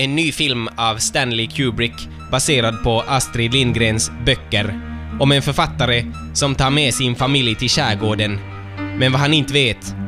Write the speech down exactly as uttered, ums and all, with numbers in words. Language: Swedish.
en ny film av Stanley Kubrick baserad på Astrid Lindgrens böcker om en författare som tar med sin familj till skärgården. Men vad han inte vet